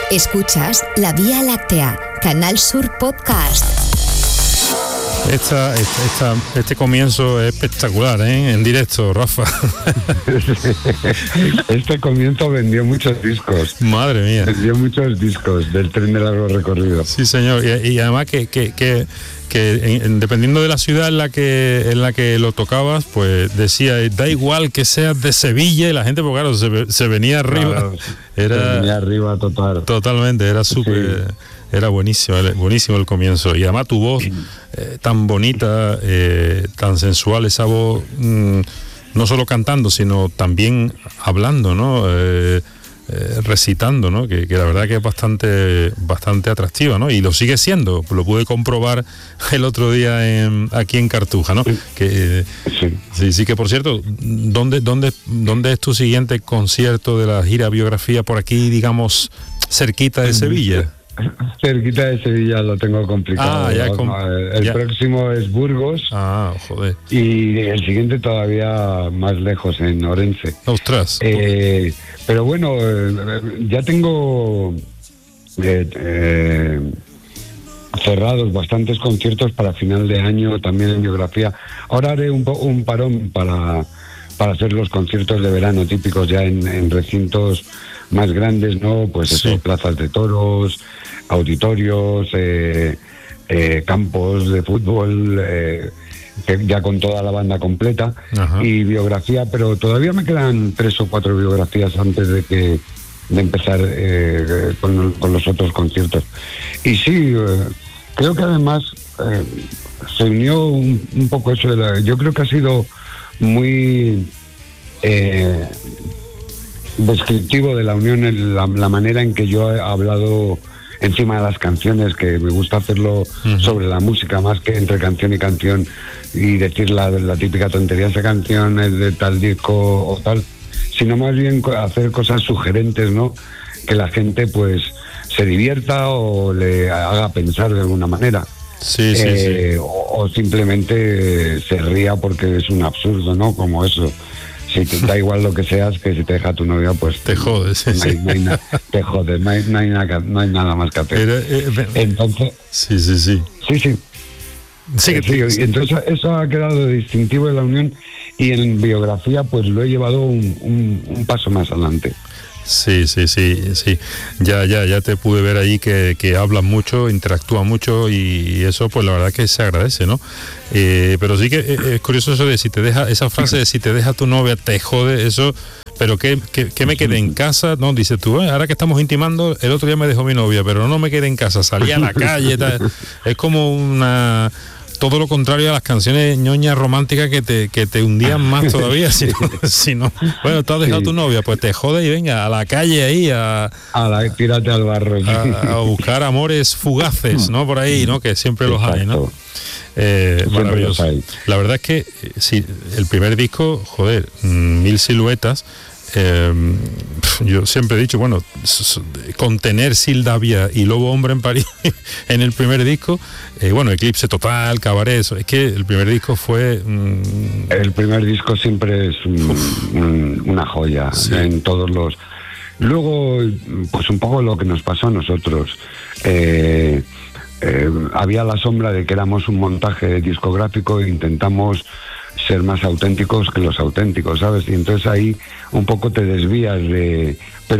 Escuchas La Vía Láctea, Canal Sur Podcast. Este comienzo es espectacular, ¿eh? En directo, Rafa. Este comienzo vendió muchos discos. Madre mía. Vendió muchos discos del Tren de Largo Recorrido. Sí, señor. Y además que dependiendo de la ciudad en la que lo tocabas, pues decía, da igual que seas de Sevilla, y la gente, pues claro, se venía arriba. Claro, se venía arriba total. Totalmente, era súper... Sí. Era buenísimo el comienzo. Y además tu voz tan bonita, tan sensual, esa voz, no solo cantando, sino también hablando, ¿no? Recitando, ¿no? Que la verdad que es bastante atractiva, ¿no? Y lo sigue siendo, lo pude comprobar el otro día aquí en Cartuja, ¿no? Que sí, que por cierto, ¿dónde es tu siguiente concierto de la gira biografía por aquí, digamos, cerquita de Sevilla? Cerquita de Sevilla lo tengo complicado. El próximo es Burgos. Joder. Y el siguiente todavía más lejos, en Orense. ¡Ostras! Pero bueno, ya tengo cerrados bastantes conciertos para final de año, también en biografía. Ahora haré un parón para hacer los conciertos de verano típicos ya en recintos más grandes, ¿no? Pues eso, sí. Plazas de toros, auditorios, campos de fútbol, ya con toda la banda completa. Ajá. Y biografía, pero todavía me quedan 3 o 4 biografías antes de empezar con los otros conciertos. Y sí, creo que además se unió un poco eso yo creo que ha sido muy descriptivo de la unión, la manera en que yo he hablado encima de las canciones, que me gusta hacerlo sobre la música más que entre canción y canción y decir la típica tontería, esa canción es de tal disco o tal, sino más bien hacer cosas sugerentes, ¿no? Que la gente pues se divierta o le haga pensar de alguna manera. Sí. O simplemente se ría porque es un absurdo, ¿no? Como eso. Si te da igual lo que seas, que si te deja tu novia, pues te jodes. Te jodes, no hay nada más que hacer. Entonces, sí. Entonces eso ha quedado distintivo de la unión, y en biografía pues lo he llevado un paso más adelante. Sí. Ya te pude ver ahí que hablas mucho, interactúas mucho, y eso pues la verdad que se agradece, ¿no? Pero sí que es curioso eso de si te deja, esa frase de si te deja tu novia, te jode, eso, pero que me quedé en casa, ¿no? Dices tú, ahora que estamos intimando, el otro día me dejó mi novia, pero no me quedé en casa, salí a la calle, tal. Es como todo lo contrario a las canciones ñoñas románticas que te hundían más todavía. Si no, bueno, te has dejado tu novia, pues te jode y venga a la calle ahí tírate al barro, a buscar amores fugaces, ¿no? Por ahí, ¿no? Que siempre los hay, ¿no? Maravilloso. La verdad es que sí, el primer disco, joder, 1000 siluetas. Yo siempre he dicho, bueno, contener Sildavia y Lobo Hombre en París en el primer disco, bueno, Eclipse Total, Cabaret, eso, es que el primer disco fue... El primer disco siempre es una joya, sí. En todos los... Luego, pues un poco lo que nos pasó a nosotros. Había la sombra de que éramos un montaje discográfico e intentamos ser más auténticos que los auténticos, ¿sabes? Y entonces ahí un poco te desvías de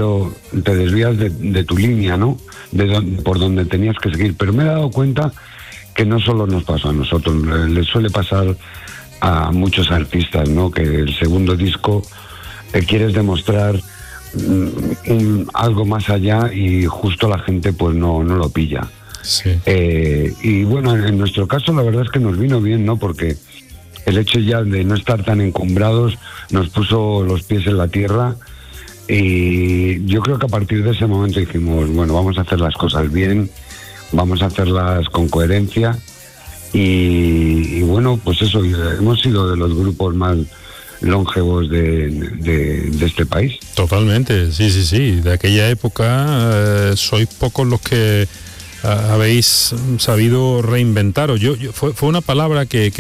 tu línea, ¿no? Por donde tenías que seguir. Pero me he dado cuenta que no solo nos pasó a nosotros, les suele pasar a muchos artistas, ¿no? Que el segundo disco quieres demostrar algo más allá y justo la gente pues no lo pilla. Sí. Y bueno, en nuestro caso la verdad es que nos vino bien, ¿no? Porque el hecho ya de no estar tan encumbrados nos puso los pies en la tierra, y yo creo que a partir de ese momento dijimos, bueno, vamos a hacer las cosas bien, vamos a hacerlas con coherencia, y bueno, pues eso, hemos sido de los grupos más longevos de este país. Totalmente, sí. De aquella época sois pocos los que habéis sabido reinventaros. Fue una palabra que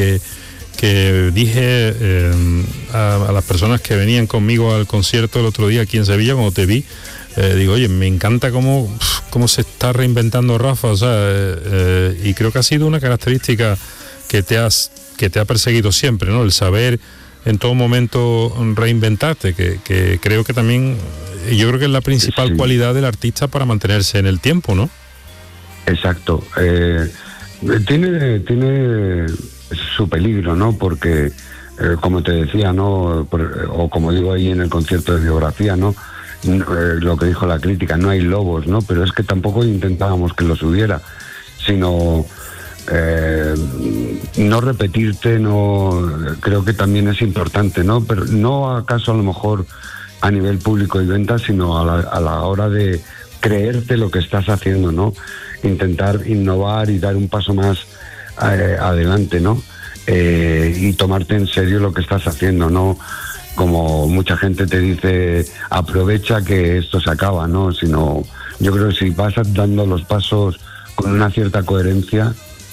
dije a las personas que venían conmigo al concierto el otro día aquí en Sevilla, cuando te vi, digo, oye, me encanta cómo se está reinventando Rafa, o sea, y creo que ha sido una característica que te ha perseguido siempre, ¿no? El saber en todo momento reinventarte, que creo que también, yo creo que es la principal cualidad del artista para mantenerse en el tiempo, ¿no? Exacto. Tiene su peligro, ¿no? Porque, como te decía, ¿no? O como digo ahí en el concierto de biografía, ¿no? Lo que dijo la crítica, no hay lobos, ¿no? Pero es que tampoco intentábamos que los hubiera, sino no repetirte, no, creo que también es importante, ¿no? Pero no acaso a lo mejor a nivel público y venta, sino a la hora de creerte lo que estás haciendo, ¿no? Intentar innovar y dar un paso más adelante, ¿no? Y tomarte en serio lo que estás haciendo, ¿no? Como mucha gente te dice, aprovecha que esto se acaba, ¿no? Sino, yo creo que si vas dando los pasos con una cierta coherencia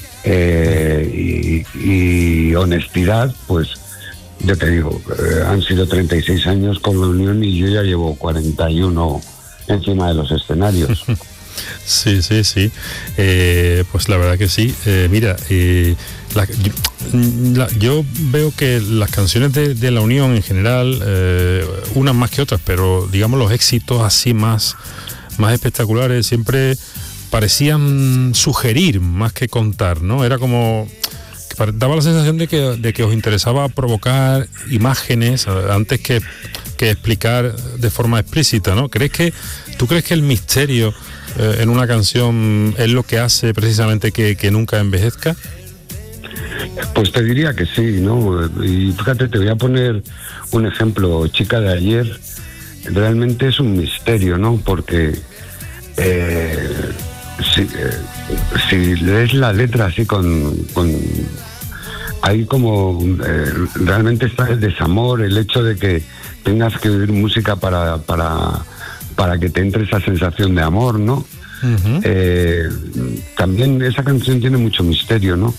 y honestidad, pues yo te digo, han sido 36 años con la Unión y yo ya llevo 41 encima de los escenarios. Sí. Pues la verdad que sí. Mira, yo veo que las canciones de la Unión en general, unas más que otras, pero digamos los éxitos así más espectaculares siempre parecían sugerir más que contar, ¿no? Era como que daba la sensación de que os interesaba provocar imágenes antes que explicar de forma explícita, ¿no? ¿Tú crees que el misterio en una canción es lo que hace precisamente que nunca envejezca? Pues te diría que sí, ¿no? Y fíjate, te voy a poner un ejemplo. Chica de ayer realmente es un misterio, ¿no? Porque si lees la letra así ahí como realmente está el desamor, el hecho de que tengas que oír música para que te entre esa sensación de amor, ¿no? Uh-huh. También esa canción tiene mucho misterio, ¿no?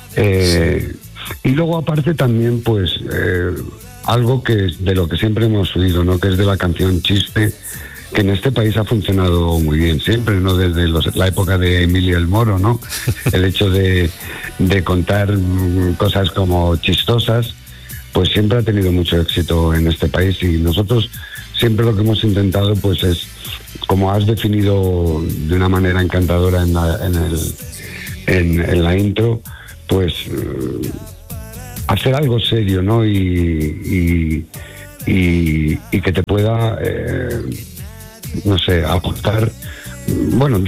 Y luego aparte también, pues, algo que es de lo que siempre hemos oído, ¿no? Que es de la canción Chiste, que en este país ha funcionado muy bien siempre, ¿no? Desde la época de Emilio el Moro, ¿no? El hecho de contar cosas como chistosas, pues siempre ha tenido mucho éxito en este país, y nosotros siempre lo que hemos intentado, pues, es, como has definido de una manera encantadora en la intro, pues hacer algo serio, ¿no? Y que te pueda no sé, aportar, bueno,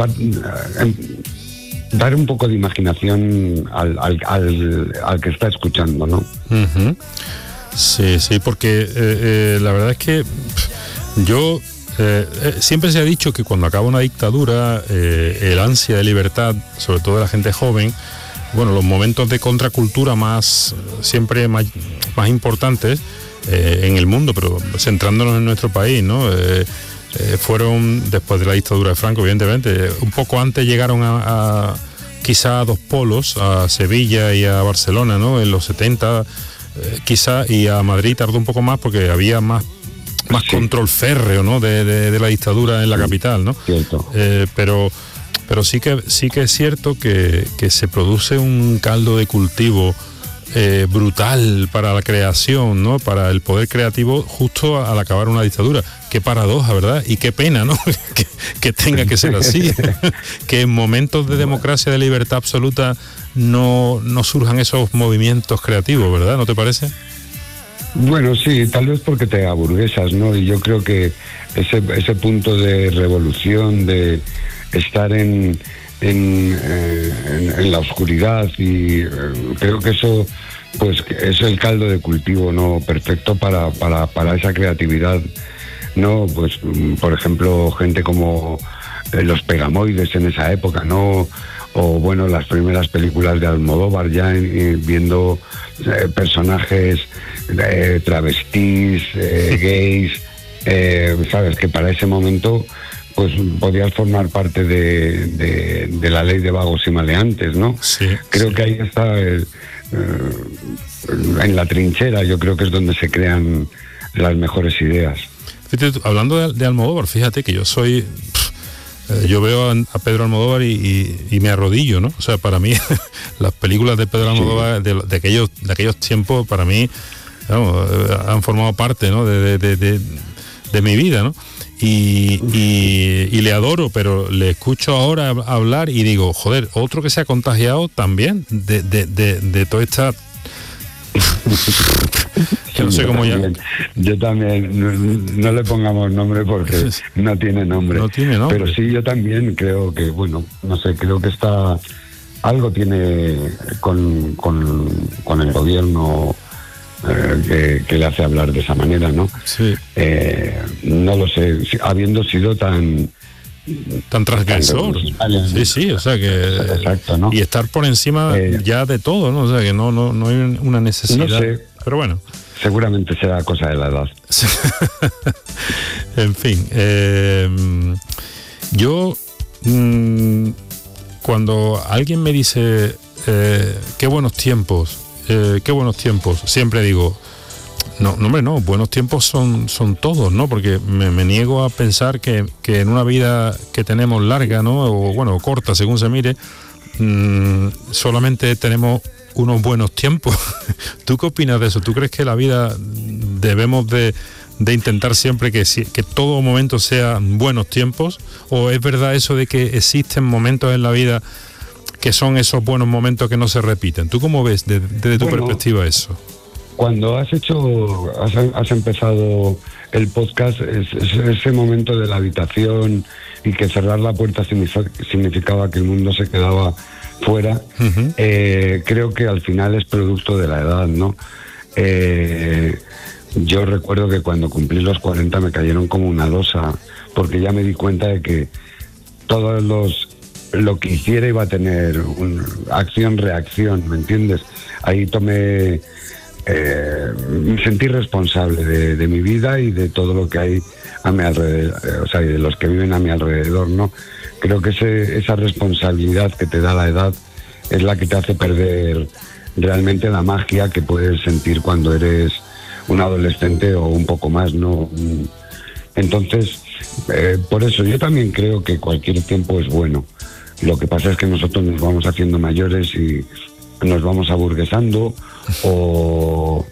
dar un poco de imaginación al que está escuchando, ¿no? Uh-huh. Sí, porque la verdad es que yo siempre se ha dicho que cuando acaba una dictadura, el ansia de libertad, sobre todo de la gente joven, bueno, los momentos de contracultura siempre más importantes en el mundo, pero centrándonos en nuestro país, ¿no? Fueron después de la dictadura de Franco, evidentemente. Un poco antes llegaron quizá a dos polos, a Sevilla y a Barcelona, ¿no? En los 70, quizá, y a Madrid tardó un poco más porque había más control férreo, ¿no? de la dictadura en la capital, ¿no? Cierto. Pero sí que es cierto que se produce un caldo de cultivo brutal para la creación, ¿no? Para el poder creativo justo al acabar una dictadura. Qué paradoja, ¿verdad? Y qué pena, ¿no? que tenga que ser así. Que en momentos de democracia, de libertad absoluta, no surjan esos movimientos creativos, ¿verdad? ¿No te parece? Bueno, sí, tal vez porque te aburguesas, ¿no? Y yo creo que ese punto de revolución, de estar en la oscuridad, y creo que eso, pues, es el caldo de cultivo, ¿no? Perfecto para esa creatividad, ¿no? Pues, por ejemplo, gente como los Pegamoides en esa época, ¿no? O, bueno, las primeras películas de Almodóvar, ya viendo personajes travestis, gays, sabes, que para ese momento, pues, podías formar parte de la ley de vagos y maleantes, ¿no? Sí, creo sí. Que ahí está, en la trinchera, yo creo que es donde se crean las mejores ideas. Fíjate, hablando de Almodóvar, fíjate que yo soy... yo veo a Pedro Almodóvar y me arrodillo, ¿no? O sea, para mí, las películas de Pedro Almodóvar de aquellos tiempos, para mí, vamos, han formado parte, ¿no? de mi vida, ¿no? Y le adoro, pero le escucho ahora hablar y digo, joder, otro que se ha contagiado también de toda esta... que no sé cómo ya. Yo también, no le pongamos nombre porque no tiene nombre. No tiene nombre. Pero sí, yo también creo que, bueno, no sé, creo que algo tiene con el gobierno que le hace hablar de esa manera, ¿no? Sí. No lo sé, habiendo sido tan transgresor. Sí, o sea que... Exacto, ¿no? Y estar por encima ya de todo, ¿no? O sea que no hay una necesidad. No sé. Pero bueno. Seguramente será cosa de la edad. En fin, yo cuando alguien me dice qué buenos tiempos, siempre digo, no, hombre, no, buenos tiempos son todos, ¿no? Porque me niego a pensar que en una vida que tenemos larga, ¿no? O bueno, corta, según se mire, solamente tenemos unos buenos tiempos. ¿Tú qué opinas de eso? ¿Tú crees que la vida debemos de intentar siempre que todo momento sean buenos tiempos? ¿O es verdad eso de que existen momentos en la vida que son esos buenos momentos que no se repiten? ¿Tú cómo ves desde tu perspectiva eso? Cuando has empezado el podcast, ese momento de la habitación y que cerrar la puerta significaba que el mundo se quedaba fuera, creo que al final es producto de la edad, ¿no? Yo recuerdo que cuando cumplí los 40 me cayeron como una losa, porque ya me di cuenta de que lo que hiciera iba a tener acción-reacción, ¿me entiendes? Ahí me sentí responsable de mi vida y de todo lo que hay a mi alrededor, o sea, y de los que viven a mi alrededor, ¿no? Creo que esa responsabilidad que te da la edad es la que te hace perder realmente la magia que puedes sentir cuando eres un adolescente o un poco más, ¿no? Entonces, por eso yo también creo que cualquier tiempo es bueno. Lo que pasa es que nosotros nos vamos haciendo mayores y nos vamos aburguesando o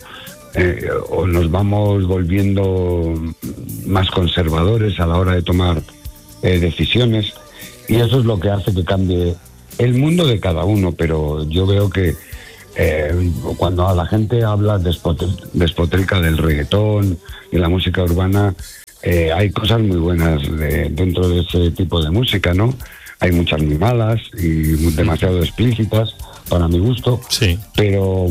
nos vamos volviendo más conservadores a la hora de tomar decisiones, y eso es lo que hace que cambie el mundo de cada uno. Pero yo veo que cuando a la gente habla despotrica del reggaetón y la música urbana, hay cosas muy buenas dentro de ese tipo de música, ¿no? Hay muchas muy malas y demasiado explícitas para mi gusto, sí. Pero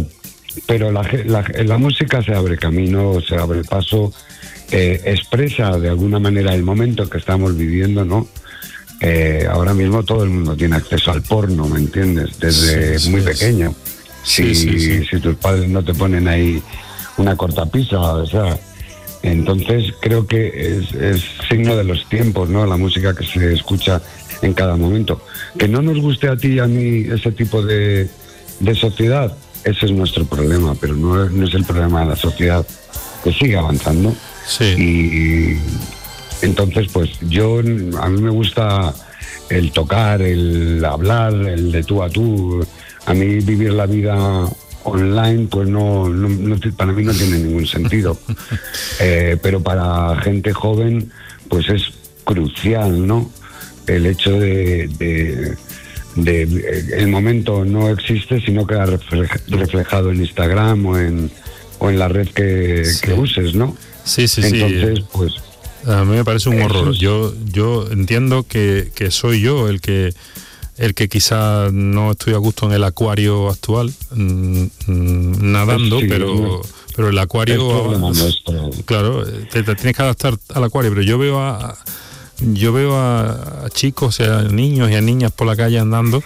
la música se abre camino, se abre paso, expresa de alguna manera el momento que estamos viviendo, ¿no? Ahora mismo todo el mundo tiene acceso al porno, ¿me entiendes? Desde muy pequeño. Si tus padres no te ponen ahí una cortapisa, o sea, entonces creo que es signo de los tiempos, ¿no? La música que se escucha en cada momento. Que no nos guste a ti y a mí ese tipo de sociedad, ese es nuestro problema, pero no es el problema de la sociedad, que sigue avanzando. Sí. Y entonces, pues a mí me gusta el tocar, el hablar, el de tú a tú. A mí vivir la vida online, pues no para mí no tiene ningún sentido. Pero para gente joven, pues es crucial, ¿no? El hecho de el momento no existe, sino queda reflejado en Instagram o en la red que uses, ¿no? Sí. Entonces, pues... A mí me parece un horror. Yo entiendo que soy yo el que quizá no estoy a gusto en el acuario actual, nadando, pero el acuario... Claro, te tienes que adaptar al acuario, pero yo veo a chicos, o sea, niños y a niñas por la calle andando,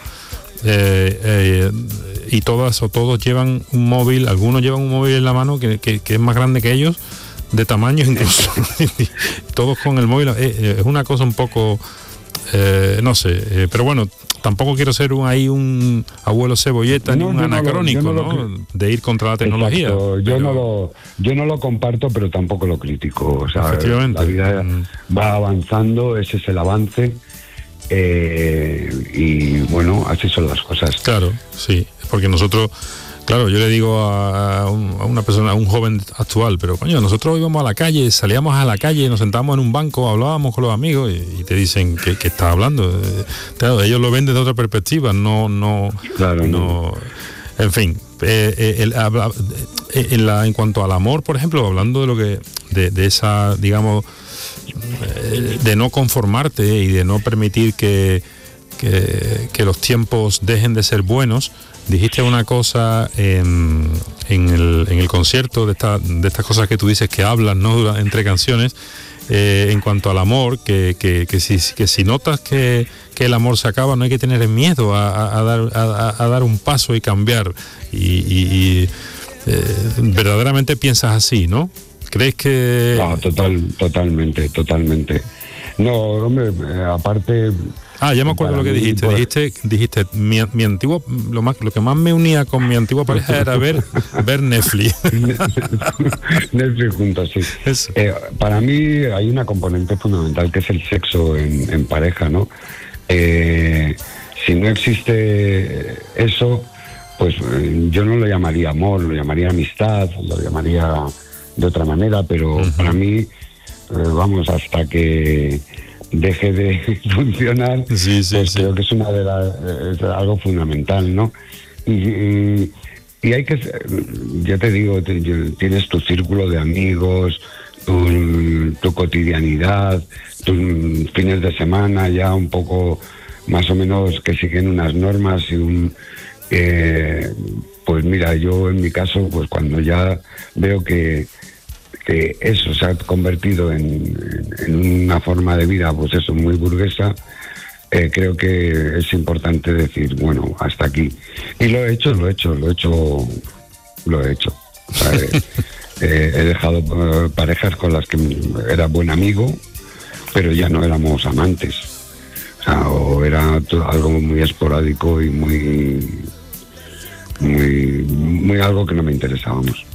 y todas o todos llevan un móvil, algunos llevan un móvil en la mano que es más grande que ellos, de tamaño incluso, todos con el móvil. Es una cosa un poco no sé, pero bueno, tampoco quiero ser un abuelo cebolleta ni un anacrónico, ¿no? De ir contra la tecnología. Exacto. Yo no lo comparto, pero tampoco lo critico. O sea, la vida va avanzando, ese es el avance. Y bueno, así son las cosas. Claro, sí, porque nosotros, claro, yo le digo a una persona, a un joven actual, pero coño, nosotros íbamos a la calle, salíamos a la calle, nos sentábamos en un banco, hablábamos con los amigos y te dicen que estás hablando. Claro, ellos lo ven desde otra perspectiva, Claro, no. En fin, en cuanto al amor, por ejemplo, hablando de lo que de esa, digamos, de no conformarte y de no permitir que los tiempos dejen de ser buenos. Dijiste una cosa en el concierto de estas cosas que tú dices que hablas, ¿no? Entre canciones, en cuanto al amor, que si notas que el amor se acaba, no hay que tener miedo a dar un paso y cambiar. Y verdaderamente piensas así, ¿no? ¿Crees que...? No, totalmente. No, hombre, aparte... Ya me acuerdo lo que dijiste. Dijiste mi antiguo, lo que más me unía con mi antigua pareja era ver Netflix. Netflix juntos, sí. Para mí hay una componente fundamental que es el sexo en pareja, ¿no? Si no existe eso, pues yo no lo llamaría amor, lo llamaría amistad, lo llamaría de otra manera, pero para mí, vamos, hasta que deje de funcionar, creo que es es algo fundamental, ¿no? Y hay que, ya te digo, tienes tu círculo de amigos, tu cotidianidad, tus fines de semana ya un poco más o menos que siguen unas normas y pues mira, yo en mi caso, pues cuando ya veo que eso se ha convertido en una forma de vida, pues eso, muy burguesa, creo que es importante decir, bueno, hasta aquí. Y lo he hecho. O sea, he dejado parejas con las que era buen amigo, pero ya no éramos amantes. O sea, o era algo muy esporádico y muy algo que no me interesábamos.